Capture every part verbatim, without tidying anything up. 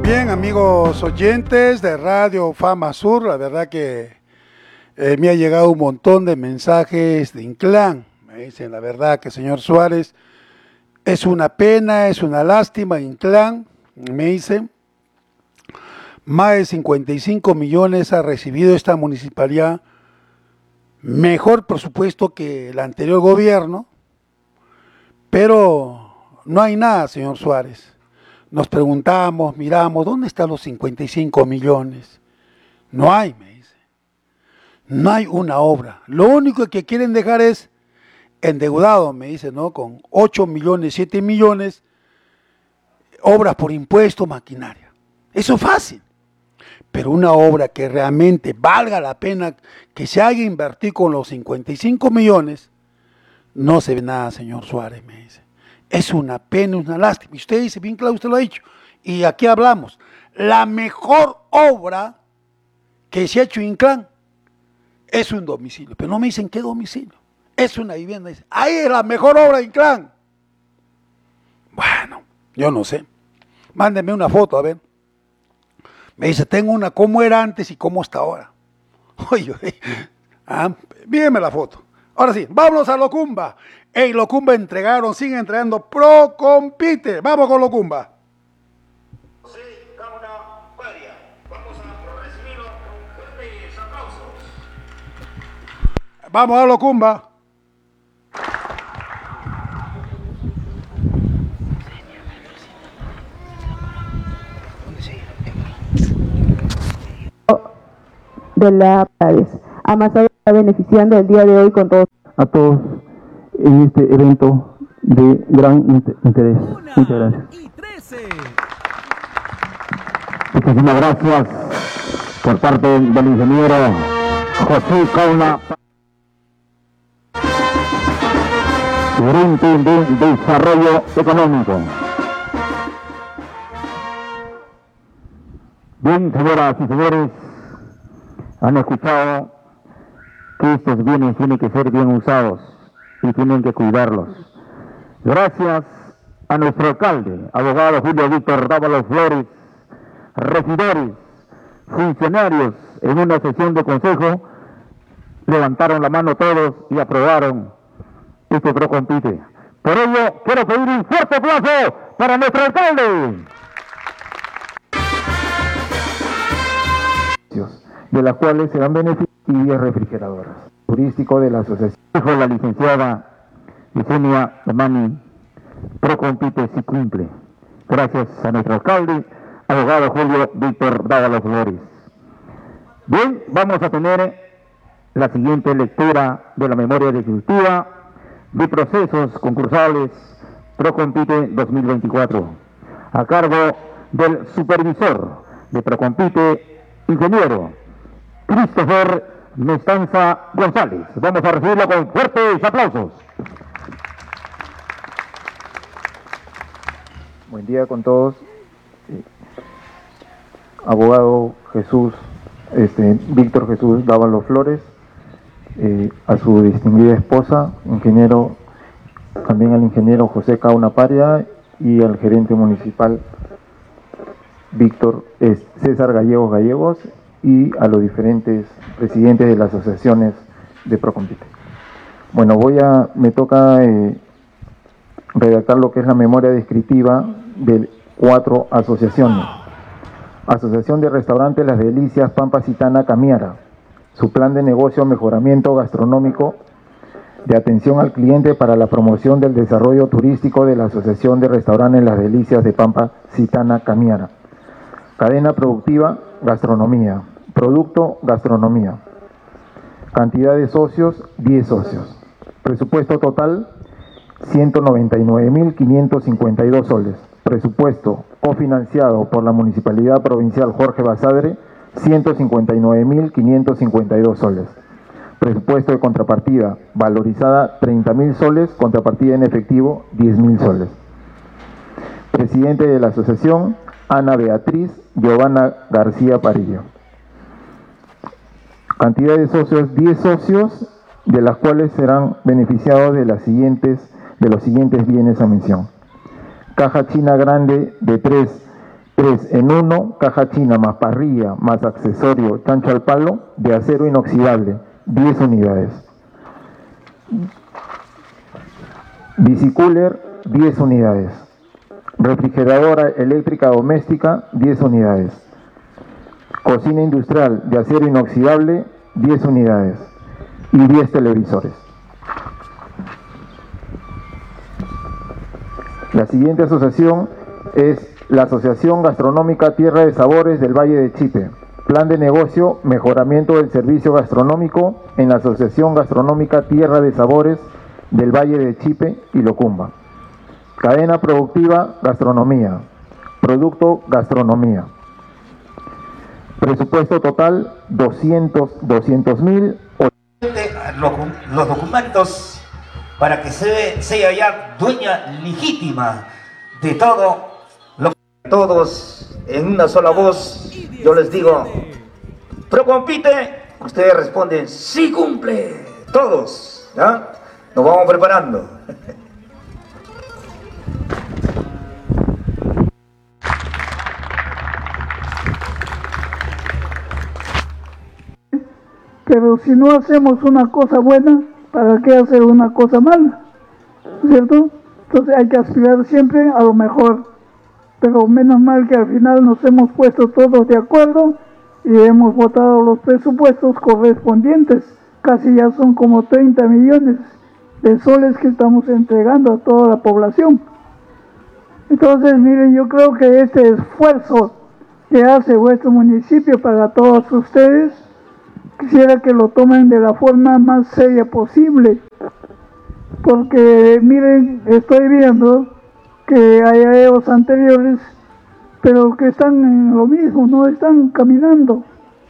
Bien, amigos oyentes de Radio Fama Sur, la verdad que eh, me ha llegado un montón de mensajes de Inclán. Me dicen la verdad que señor Suárez, es una pena, es una lástima, Inclán, me dicen, más de cincuenta y cinco millones ha recibido esta municipalidad, mejor presupuesto que el anterior gobierno, pero no hay nada, señor Suárez. Nos preguntamos, miramos, ¿dónde están los cincuenta y cinco millones? No hay, me dice. No hay una obra. Lo único que quieren dejar es endeudado, me dice, ¿no? Con ocho millones, siete millones, obras por impuesto, maquinaria. Eso es fácil. Pero una obra que realmente valga la pena que se haga invertir con los cincuenta y cinco millones, no se ve nada, señor Suárez, me dice. Es una pena, una lástima. Y usted dice, bien claro, usted lo ha dicho. Y aquí hablamos. La mejor obra que se ha hecho en Inclán es un domicilio. Pero no me dicen qué domicilio. Es una vivienda. Dice, ahí es la mejor obra de Inclán. Bueno, yo no sé. Mándenme una foto, a ver. Me dice, tengo una, cómo era antes y cómo está ahora. Oye, ah, mírenme la foto. Ahora sí, vámonos a Locumba. En Locumba entregaron, siguen entregando Procompite. Vamos con Locumba. Sí, Cauna Paria. Vamos a recibirlo con fuertes aplausos. Vamos a Locumba. De la Paredes. Amasado está beneficiando el día de hoy con todos. A todos en este evento de gran interés. Una Muchas gracias. Y trece. Muchísimas gracias por parte del ingeniero José Cauna. Gerente de Desarrollo Económico. Bien, señoras y señores, han escuchado que estos bienes tienen que ser bien usados y tienen que cuidarlos. Gracias a nuestro alcalde, abogado Julio Víctor Dávalos Flores, regidores, funcionarios en una sesión de consejo, levantaron la mano todos y aprobaron este Procompite. Por ello, quiero pedir un fuerte aplauso para nuestro alcalde, de las cuales se dan beneficios y refrigeradoras. Turístico de la asociación. Dijo la licenciada Yesenia Mani, Procompite sí cumple. Gracias a nuestro alcalde, abogado Julio Víctor Dávalos Flores. Bien, vamos a tener la siguiente lectura de la memoria definitiva de procesos concursales Procompite dos mil veinticuatro, a cargo del supervisor de Procompite, ingeniero Christopher Mestanza González. Vamos a recibirlo con fuertes aplausos. Buen día con todos. Eh, abogado Jesús, este, Víctor Jesús Dávalos Flores, eh, a su distinguida esposa, ingeniero, también al ingeniero José Cauna Paria y al gerente municipal Víctor eh, César Gallegos Gallegos, y a los diferentes presidentes de las asociaciones de Procompite. Bueno, voy a, me toca eh, redactar lo que es la memoria descriptiva de cuatro asociaciones. Asociación de Restaurantes Las Delicias Pampa Citana Camiara, su plan de negocio mejoramiento gastronómico de atención al cliente para la promoción del desarrollo turístico de la Asociación de Restaurantes Las Delicias de Pampa Citana Camiara. Cadena productiva, gastronomía. Producto, gastronomía. Cantidad de socios, diez socios. Presupuesto total, ciento noventa y nueve mil quinientos cincuenta y dos soles. Presupuesto cofinanciado por la Municipalidad Provincial Jorge Basadre, ciento cincuenta y nueve mil quinientos cincuenta y dos soles. Presupuesto de contrapartida valorizada, treinta mil soles. Contrapartida en efectivo, diez mil soles. Presidente de la asociación, Ana Beatriz Giovanna García Parillo. Cantidad de socios, diez socios, de las cuales serán beneficiados de, las siguientes, de los siguientes bienes a mención. Caja china grande de tres tres en uno, caja china más parrilla más accesorio chancho al palo de acero inoxidable, diez unidades. Bicicooler, diez unidades. Refrigeradora eléctrica doméstica, diez unidades. Cocina industrial de acero inoxidable, diez unidades. Y diez televisores. La siguiente asociación es la Asociación Gastronómica Tierra de Sabores del Valle de Chipe. Plan de negocio, mejoramiento del servicio gastronómico en la Asociación Gastronómica Tierra de Sabores del Valle de Chipe y Locumba. Cadena productiva, gastronomía. Producto, gastronomía. Presupuesto total, doscientos mil. Los documentos para que se, sea ya dueña legítima de todo lo que todos en una sola voz. Yo les digo, Procompite, ustedes responden, sí cumple, todos, ¿ya? Nos vamos preparando. Pero si no hacemos una cosa buena, ¿para qué hacer una cosa mala? ¿Cierto? Entonces hay que aspirar siempre a lo mejor. Pero menos mal que al final nos hemos puesto todos de acuerdo y hemos votado los presupuestos correspondientes. Casi ya son como treinta millones de soles que estamos entregando a toda la población. Entonces, miren, yo creo que este esfuerzo que hace vuestro municipio para todos ustedes, quisiera que lo tomen de la forma más seria posible, porque miren, estoy viendo que hay aeos anteriores, pero que están en lo mismo, no están caminando.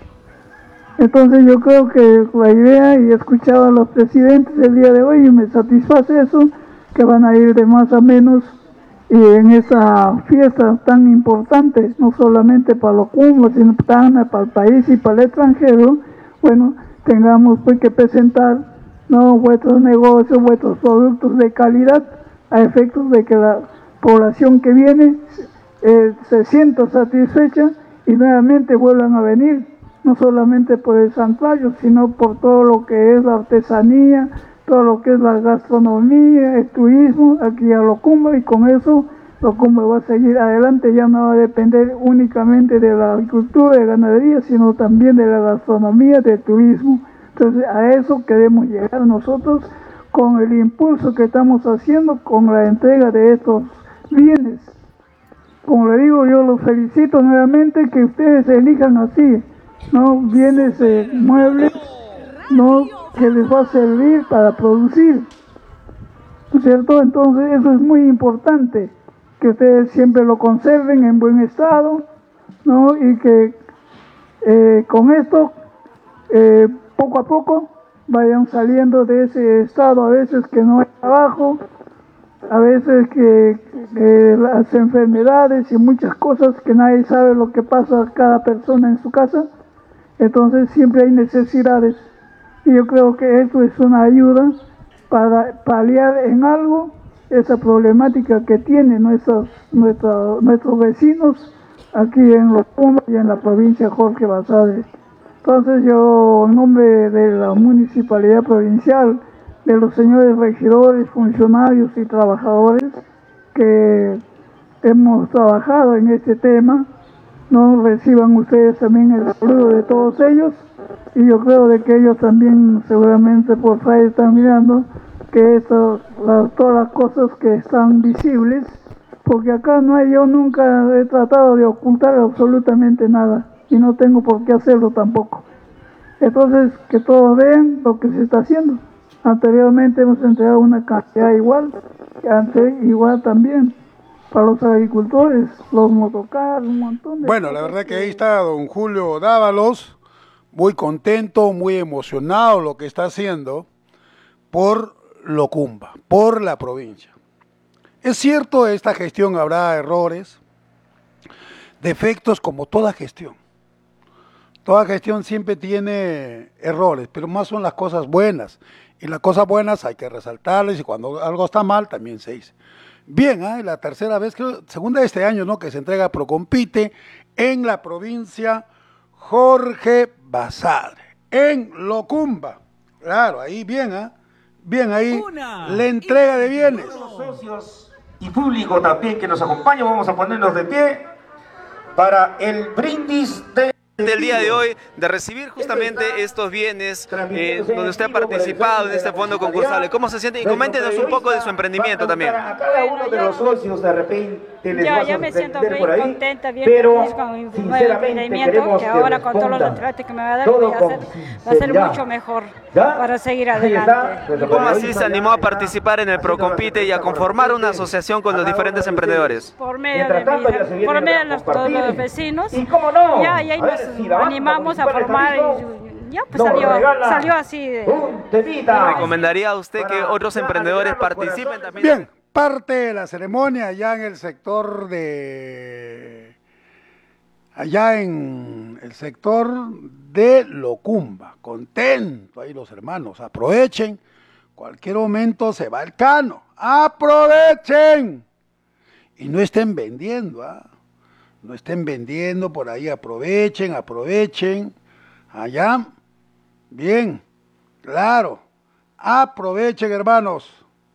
Entonces yo creo que la idea, y he escuchado a los presidentes el día de hoy y me satisface eso, que van a ir de más a menos y en esa fiesta tan importante, no solamente para los cumbos, sino también para el país y para el extranjero. Bueno, tengamos pues que presentar, ¿no?, vuestros negocios, vuestros productos de calidad, a efectos de que la población que viene eh, se sienta satisfecha y nuevamente vuelvan a venir, no solamente por el santuario, sino por todo lo que es la artesanía, todo lo que es la gastronomía, el turismo aquí a Locumba, y con eso Locumba va a seguir adelante, ya no va a depender únicamente de la agricultura, de ganadería, sino también de la gastronomía, del turismo. Entonces a eso queremos llegar nosotros con el impulso que estamos haciendo, con la entrega de estos bienes. Como le digo, yo los felicito nuevamente que ustedes elijan así, ¿no?, bienes eh, muebles, ¿no?, que les va a servir para producir, ¿no es cierto? Entonces eso es muy importante, que ustedes siempre lo conserven en buen estado, ¿no?, y que eh, con esto eh, poco a poco vayan saliendo de ese estado, a veces que no hay trabajo, a veces que, que las enfermedades y muchas cosas que nadie sabe lo que pasa a cada persona en su casa. Entonces siempre hay necesidades y yo creo que esto es una ayuda para paliar en algo esa problemática que tienen nuestros, nuestros, nuestros vecinos aquí en Locumba y en la provincia Jorge Basadre. Entonces yo, en nombre de la municipalidad provincial, de los señores regidores, funcionarios y trabajadores que hemos trabajado en este tema, no reciban ustedes también el saludo de todos ellos, y yo creo de que ellos también seguramente por ahí están mirando que esto, las, todas las cosas que están visibles, porque acá no hay, yo nunca he tratado de ocultar absolutamente nada y no tengo por qué hacerlo tampoco. Entonces que todos vean lo que se está haciendo. Anteriormente hemos entregado una cantidad igual, que antes igual también para los agricultores, los motocarros, un montón de Bueno, la verdad que ahí está don Julio Dávalos, muy contento, muy emocionado lo que está haciendo por Locumba, por la provincia. Es cierto, esta gestión habrá errores, defectos, como toda gestión. Toda gestión siempre tiene errores, pero más son las cosas buenas. Y las cosas buenas hay que resaltarlas, y cuando algo está mal también se dice. Bien, ¿eh? La tercera vez, creo, segunda de este año, ¿no? Que se entrega Procompite en la provincia Jorge Basadre, en Locumba. Claro, ahí bien, ¿eh? Bien ahí, Una, la entrega de bienes. Los socios y público también que nos acompañan, vamos a ponernos de pie para el brindis de... del día de hoy, de recibir justamente estos bienes eh, donde usted ha participado en este fondo concursable. ¿Cómo se siente? Y coméntenos un poco de su emprendimiento también. A cada uno de los socios de repente les Ya, vas ya a me siento sorprender bien por ahí, contenta, bien pero feliz con mi nuevo sinceramente emprendimiento, queremos que que ahora con todos los respondan entrates que me va a dar todo voy a con hacer, va a ser sinceridad. mucho mejor ¿Ya? para seguir Ahí está. adelante. ¿Y cómo así se animó a participar en el Procompite y a conformar una asociación con los diferentes emprendedores? Por medio Mientras de, tanto, mis- ya se viene por medio de a los, todos compartir. los vecinos, Y cómo no, ya, ya a ver, nos si la banca animamos a municipal formar está listo, y ya pues nos salió, regala salió así de... un temita. ¿Recomendaría a usted que Para otros ya emprendedores alegrar los participen corazones. también? Bien, parte de la ceremonia allá en el sector de... allá en el sector de Locumba. Contento ahí los hermanos, aprovechen, cualquier momento se va el cano, aprovechen y no estén vendiendo, ¿ah? No estén vendiendo por ahí, aprovechen, aprovechen, allá, bien, claro, aprovechen hermanos.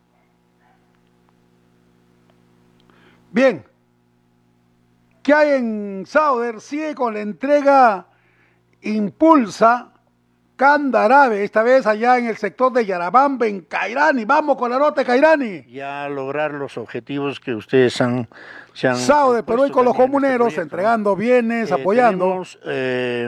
Bien, ¿qué hay en Sauder? Sigue con la entrega Impulsa Candarabe, esta vez allá en el sector de Yarabamba, en Cairani. Vamos con la nota de Cairani. Ya lograr los objetivos que ustedes han... Se han Sauder, Perú y con los también en comuneros, este proyecto, entregando bienes, Eh, apoyando. Tenemos eh,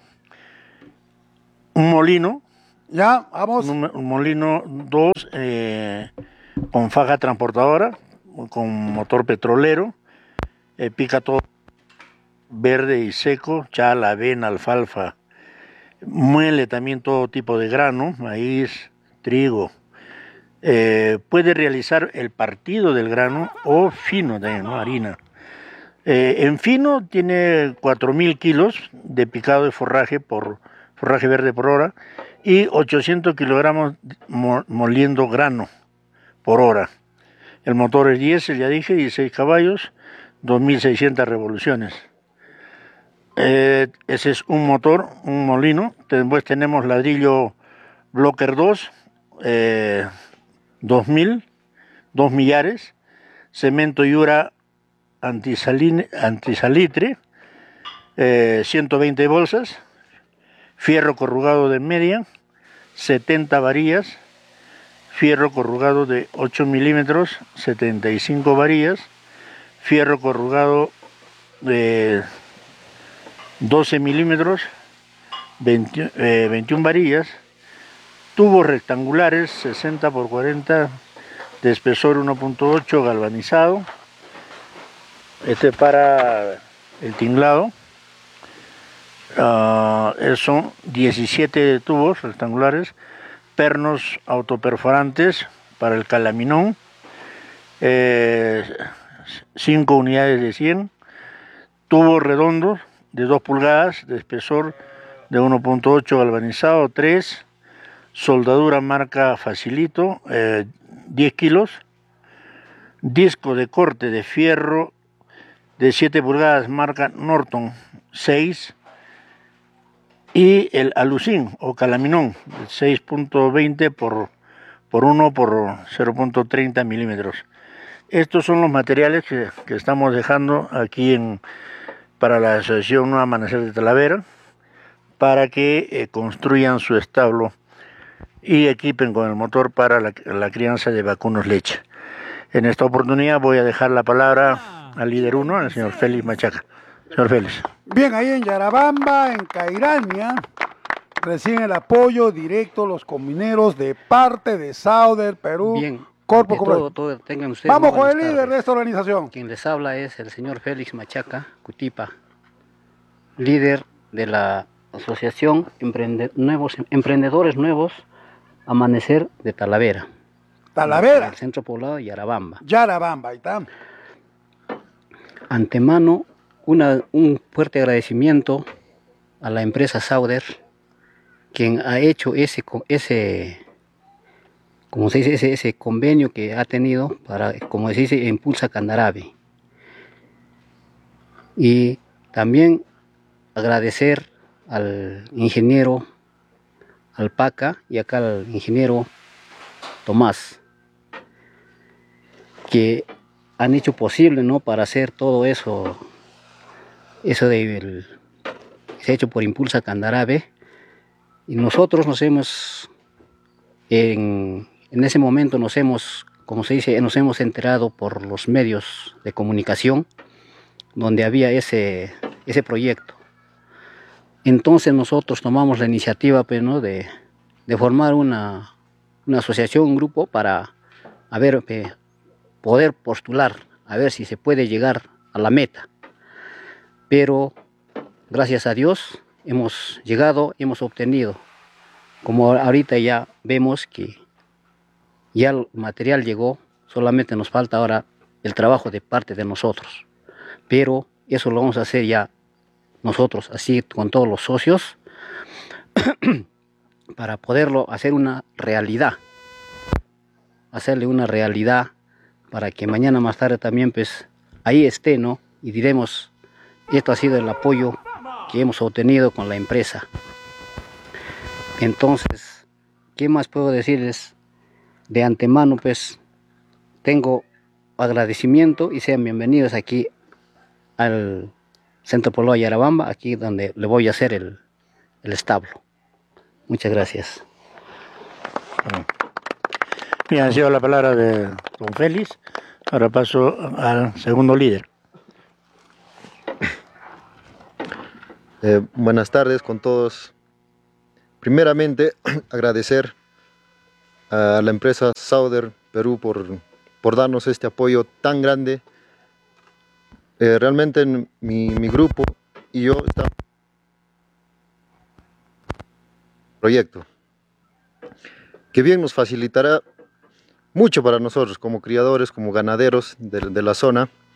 un molino, Ya, vamos. un, un molino dos eh, con faja transportadora, con motor petrolero, eh, pica todo verde y seco, chala, avena, alfalfa, muele también todo tipo de grano, maíz, trigo. Eh, puede realizar el partido del grano o fino también, ¿no? Harina. Eh, en fino tiene cuatro mil kilos de picado de forraje por forraje verde por hora y ochocientos kilogramos mo- moliendo grano por hora. El motor es diésel, ya dije, dieciséis caballos, dos mil seiscientas revoluciones. Eh, ese es un motor, un molino. Después tenemos ladrillo Blocker dos, eh, dos mil, dos millares, cemento Yura antisaline, antisalitre, eh, ciento veinte bolsas, fierro corrugado de media, setenta varillas, fierro corrugado de ocho milímetros, setenta y cinco varillas, fierro corrugado de doce milímetros, veinte, eh, veintiuna varillas, tubos rectangulares sesenta por cuarenta de espesor uno punto ocho galvanizado, este para el tinglado, uh, son diecisiete tubos rectangulares, pernos autoperforantes para el calaminón, eh, cinco unidades de cien, tubos redondos de dos pulgadas de espesor de uno punto ocho galvanizado, tres, soldadura marca Facilito, eh, diez kilos, disco de corte de fierro de siete pulgadas marca Norton, seis, y el alucín o calaminón, seis punto veinte por, por uno por cero punto treinta milímetros. Estos son los materiales que, que estamos dejando aquí en, para la Asociación Nuevo Amanecer de Talavera, para que eh, construyan su establo y equipen con el motor para la, la crianza de vacunos leche. En esta oportunidad voy a dejar la palabra al líder uno, al señor Félix Machaca. Señor Félix. Bien, ahí en Yarabamba, en Cairania, reciben el apoyo directo los comuneros de parte de Sauder, Perú. Bien, Corpo que todo, todo tengan ustedes Vamos muy con el buenas líder tardes. de esta organización. Quien les habla es el señor Félix Machaca Cutipa, líder de la Asociación Emprende- Nuevos, Emprendedores Nuevos Amanecer de Talavera. Talavera. En el centro poblado de Yarabamba. Yarabamba, ahí está. Antemano, una, un fuerte agradecimiento a la empresa Sauder, quien ha hecho ese, co- ese como se dice, ese, ese convenio que ha tenido para, como se dice, Impulsa Candarave. Y también agradecer al ingeniero Alpaca y acá al ingeniero Tomás, que han hecho posible, ¿no?, para hacer todo eso, eso de el, se ha hecho por Impulsa Candarave, y nosotros nos hemos, en, en ese momento nos hemos, como se dice, nos hemos enterado por los medios de comunicación donde había ese, ese proyecto. Entonces nosotros tomamos la iniciativa, pues, ¿no?, de, de formar una, una asociación, un grupo para a ver, eh, poder postular, a ver si se puede llegar a la meta. Pero gracias a Dios hemos llegado, hemos obtenido. Como ahorita ya vemos que ya el material llegó, solamente nos falta ahora el trabajo de parte de nosotros. Pero eso lo vamos a hacer ya nosotros, así con todos los socios, para poderlo hacer una realidad. Hacerle una realidad para que mañana más tarde también, pues, ahí esté, ¿no? Y diremos, esto ha sido el apoyo que hemos obtenido con la empresa. Entonces, ¿qué más puedo decirles? De antemano, pues, tengo agradecimiento y sean bienvenidos aquí al Centro Poblado Yarabamba, aquí donde le voy a hacer el, el establo. Muchas gracias. Bien, ha sido la palabra de don Félix. Ahora paso al segundo líder. Eh, buenas tardes con todos. Primeramente, agradecer a la empresa Sauder Perú por, por darnos este apoyo tan grande. Eh, realmente mi, mi grupo y yo estamos en el proyecto, que bien nos facilitará mucho para nosotros como criadores, como ganaderos de, de la zona.